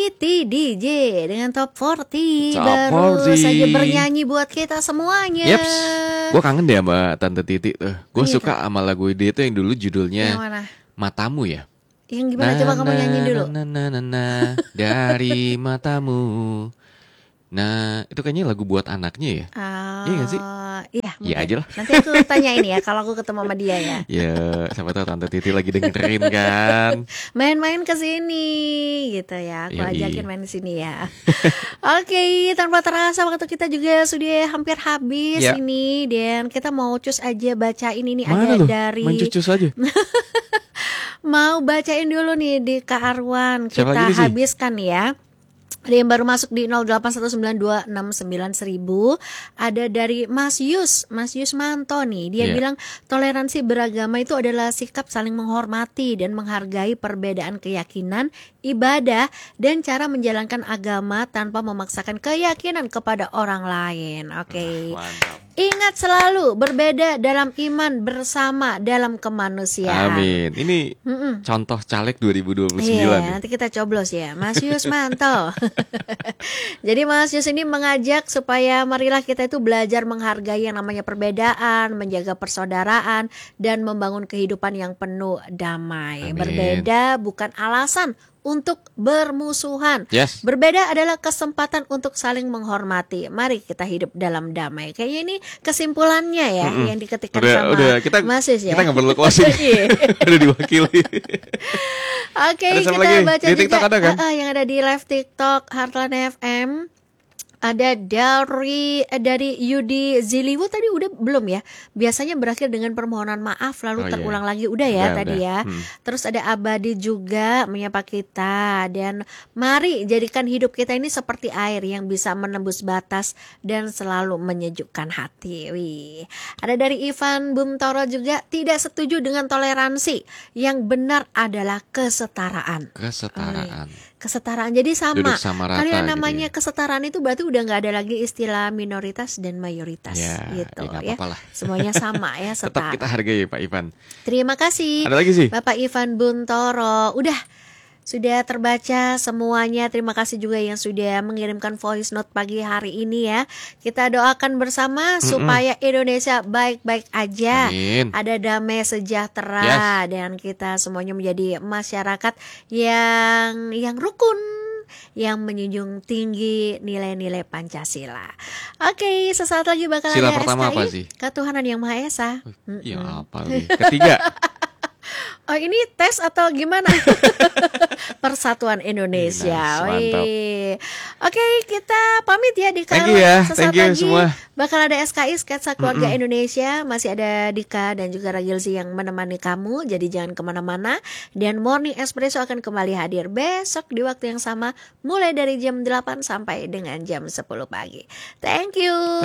Titi DJ dengan Top 40 Top baru 40. saja bernyanyi buat kita semuanya. Yeps, gue kangen deh sama Tante Titi tuh. Gue Iya, suka sama lagu dia tuh yang dulu judulnya Yang mana? Matamu ya. Yang gimana coba kamu nyanyi dulu. Dari matamu. Nah, itu kayaknya lagu buat anaknya ya. Iya gak sih? Iya, Iya aja lah. Nanti aku tanya ini ya kalau aku ketemu sama dia ya. Ya, siapa tahu Tante Titi lagi dengerin kan. Main-main ke sini gitu ya. Aku Yoi. ajakin main di sini ya. Oke, tanpa terasa waktu kita juga sudah hampir habis Ya. ini, dan kita mau cus aja bacain ini Mana ada lu? dari Main cucus aja. mau bacain dulu nih di Kak Arwan. Siapa Kita lagi nih sih? habiskan ya. Ada yang baru masuk di 0819269000. Ada dari Mas Yus Manto nih. Dia Iya. bilang toleransi beragama itu adalah sikap saling menghormati dan menghargai perbedaan keyakinan, ibadah, dan cara menjalankan agama tanpa memaksakan keyakinan kepada orang lain. Oke. Mantap. Ingat selalu berbeda dalam iman, bersama dalam kemanusiaan. Amin. Ini contoh caleg 2029 Iya, nih. nanti kita coblos ya, Mas Yus Manto. Jadi Mas Yus ini mengajak supaya marilah kita itu belajar menghargai yang namanya perbedaan, menjaga persaudaraan, dan membangun kehidupan yang penuh damai. Amin. Berbeda bukan alasan untuk bermusuhan. Yes. Berbeda adalah kesempatan untuk saling menghormati. Mari kita hidup dalam damai. Kayaknya ini kesimpulannya ya yang diketikkan sama kita Mas Yus ya. kita nggak perlu closing. Iya. Udah diwakili. Oke, Ada siapa kita lagi? baca Di juga TikTok ada kan? Yang ada di live TikTok Heartland FM. Ada dari Yudi Ziliwu tadi udah belum ya? Biasanya berakhir dengan permohonan maaf lalu Oh, terulang iya. lagi udah ya Udah, tadi udah. ya. Terus ada Abadi juga menyapa kita, dan mari jadikan hidup kita ini seperti air yang bisa menembus batas dan selalu menyejukkan hati. Wih. Ada dari Ivan Bumtoro juga, tidak setuju dengan toleransi. Yang benar adalah kesetaraan. Kesetaraan, jadi sama. Duduk sama rata Kalian gitu namanya ya. kesetaraan itu berarti udah nggak ada lagi istilah minoritas dan mayoritas Ya, gitu ya nggak ya. apa-apa lah. Semuanya sama ya, Tetap setara. kita hargai Pak Ivan. Terima kasih Ada lagi sih? Bapak Ivan Buntoro. Sudah terbaca semuanya. Terima kasih juga yang sudah mengirimkan voice note pagi hari ini ya. Kita doakan bersama supaya Indonesia baik-baik aja. Amin. Ada damai sejahtera dan kita semuanya menjadi masyarakat yang rukun, yang menjunjung tinggi nilai-nilai Pancasila. Oke, sesaat lagi bakal Sila ada pertama SKI, apa sih? Ketuhanan Yang Maha Esa. Ya apa nih? Ketiga. Oh, ini tes atau gimana? Persatuan Indonesia. Nice, mantap. Wih. Oke, kita pamit ya Dika. Thank you ya, Sesaat thank you lagi semua. bakal ada SKI Sketsa Keluarga Indonesia. Masih ada Dika dan juga Ragilzi yang menemani kamu. Jadi jangan kemana-mana. Dan Morning Espresso akan kembali hadir besok di waktu yang sama, mulai dari jam 8 sampai dengan jam 10 pagi. Thank you.